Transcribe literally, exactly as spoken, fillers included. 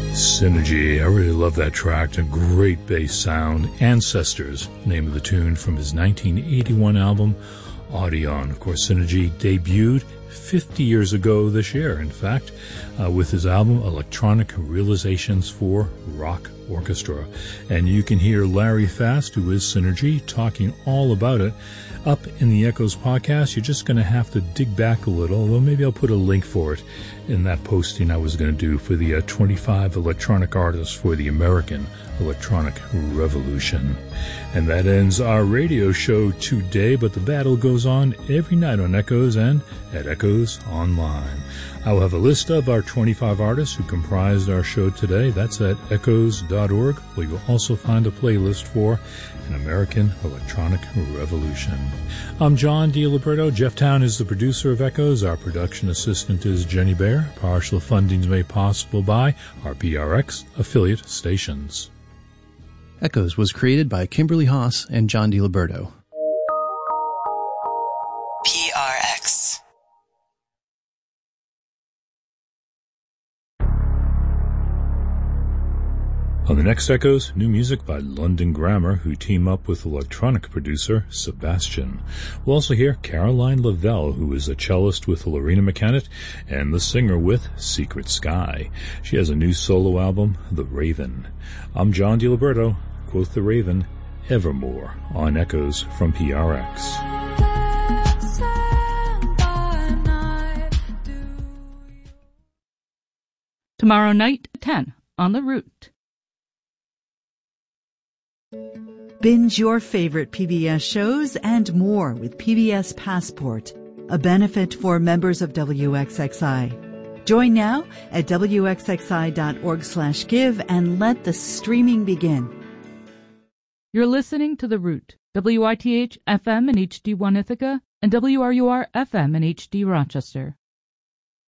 Synergy. I really love that track. A great bass sound. Ancestors, name of the tune from his nineteen eighty-one album, Audion. Of course, Synergy debuted fifty years ago this year, in fact, uh, with his album Electronic Realizations for Rock Orchestra. And you can hear Larry Fast, who is Synergy, talking all about it up in the Echoes podcast. You're just going to have to dig back a little, although maybe I'll put a link for it in that posting I was going to do for the uh, twenty-five electronic artists for the American Electronic Revolution. And that ends our radio show today, but the battle goes on every night on Echoes and at Echoes Online. I will have a list of our twenty-five artists who comprised our show today. That's at echoes dot org, where you'll also find a playlist for an American Electronic Revolution. I'm John DiLiberto. Jeff Town is the producer of Echoes. Our production assistant is Jenny Bear. Partial funding is made possible by our P R X affiliate stations. Echoes was created by Kimberly Haas and John DiLiberto. P R X. On the next Echoes, new music by London Grammar, who team up with electronic producer Sebastian. We'll also hear Caroline Lavelle, who is a cellist with Lorena McKennitt and the singer with Secret Sky. She has a new solo album, The Raven. I'm John DiLiberto. Quote The Raven, Evermore, on Echoes from P R X. Tomorrow night, ten, on The Root. Binge your favorite P B S shows and more with P B S Passport, a benefit for members of W X X I. Join now at W X X I dot org slash give and let the streaming begin. You're listening to The Root, W I T H F M and H D one Ithaca, and W R U R F M and H D Rochester.